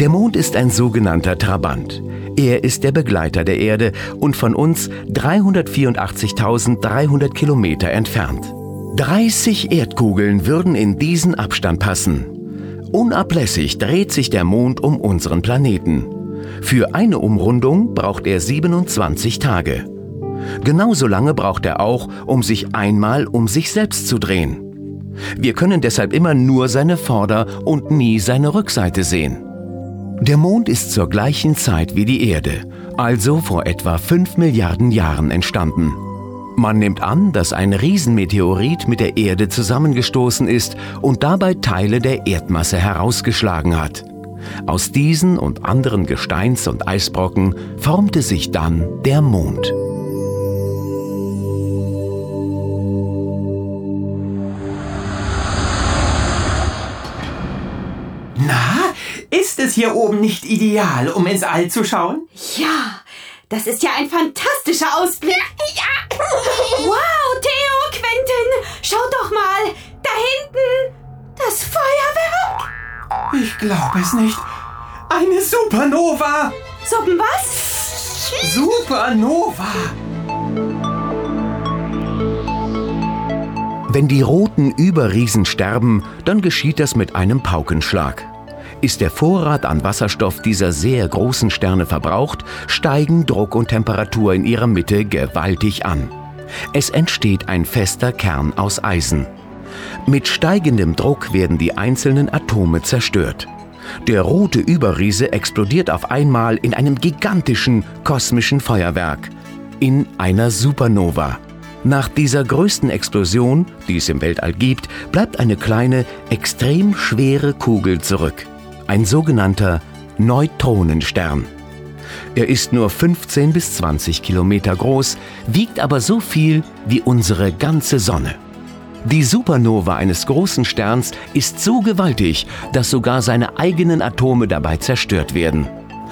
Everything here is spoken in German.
Der Mond ist ein sogenannter Trabant. Er ist der Begleiter der Erde und von uns 384.300 Kilometer entfernt. 30 Erdkugeln würden in diesen Abstand passen. Unablässig dreht sich der Mond um unseren Planeten. Für eine Umrundung braucht er 27 Tage. Genauso lange braucht er auch, um sich einmal um sich selbst zu drehen. Wir können deshalb immer nur seine Vorder- und nie seine Rückseite sehen. Der Mond ist zur gleichen Zeit wie die Erde, also vor etwa 5 Milliarden Jahren entstanden. Man nimmt an, dass ein Riesenmeteorit mit der Erde zusammengestoßen ist und dabei Teile der Erdmasse herausgeschlagen hat. Aus diesen und anderen Gesteins- und Eisbrocken formte sich dann der Mond. Na, ist es hier oben nicht ideal, um ins All zu schauen? Ja, das ist ja ein fantastischer Ausblick. Ja. Wow, Theo, Quentin, schaut doch mal, da hinten, das Feuerwerk. Ich glaube es nicht. Eine Supernova! Was? Supernova! Wenn die roten Überriesen sterben, dann geschieht das mit einem Paukenschlag. Ist der Vorrat an Wasserstoff dieser sehr großen Sterne verbraucht, steigen Druck und Temperatur in ihrer Mitte gewaltig an. Es entsteht ein fester Kern aus Eisen. Mit steigendem Druck werden die einzelnen Atome zerstört. Der rote Überriese explodiert auf einmal in einem gigantischen kosmischen Feuerwerk, in einer Supernova. Nach dieser größten Explosion, die es im Weltall gibt, bleibt eine kleine, extrem schwere Kugel zurück. Ein sogenannter Neutronenstern. Er ist nur 15 bis 20 Kilometer groß, wiegt aber so viel wie unsere ganze Sonne. Die Supernova eines großen Sterns ist so gewaltig, dass sogar seine eigenen Atome dabei zerstört werden.